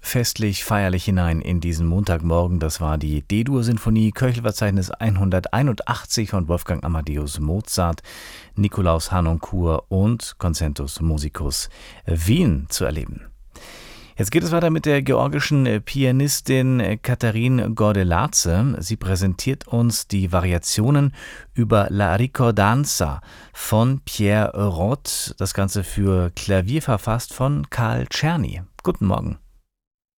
festlich, feierlich hinein in diesen Montagmorgen. Das war die D-Dur-Sinfonie, Köchelverzeichnis 181 von Wolfgang Amadeus Mozart, Nikolaus Harnoncourt und Concentus Musicus Wien zu erleben. Jetzt geht es weiter mit der georgischen Pianistin Katharine Gordeladze. Sie präsentiert uns die Variationen über La Ricordanza von Pierre Rott. Das Ganze für Klavier verfasst von Karl Czerny. Guten Morgen.